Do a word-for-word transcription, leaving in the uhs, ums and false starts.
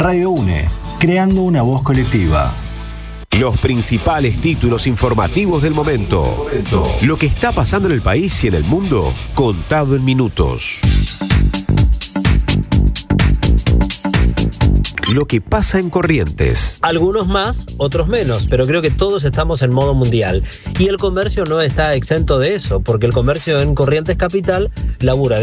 Radio UNE, creando una voz colectiva. Los principales títulos informativos del momento. Lo que está pasando en el país y en el mundo, contado en minutos. Lo que pasa en Corrientes. Algunos más, otros menos, pero creo que todos estamos en modo mundial. Y el comercio no está exento de eso, porque el comercio en Corrientes Capital labura de